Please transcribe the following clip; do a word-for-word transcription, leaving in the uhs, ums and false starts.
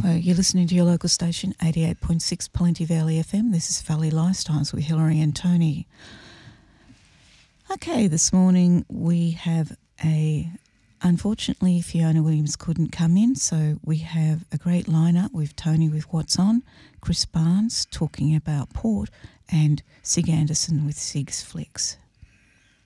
Hello, you're listening to your local station, eighty-eight point six Plenty Valley F M. This is Valley Lifestyles with Hilary and Tony. Okay, this morning we have a... Unfortunately, Fiona Williams couldn't come in, so we have a great lineup with Tony with What's On, Chris Barnes talking about Port, and Sig Anderson with Sig's Flicks.